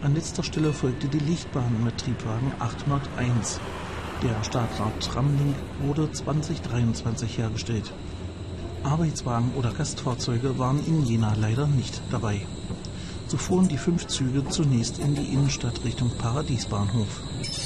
An letzter Stelle folgte die Lichtbahn mit Triebwagen 801. Der Stadtrad-Tramlink wurde 2023 hergestellt. Arbeitswagen oder Gastfahrzeuge waren in Jena leider nicht dabei. So fuhren die 5 Züge zunächst in die Innenstadt Richtung Paradiesbahnhof.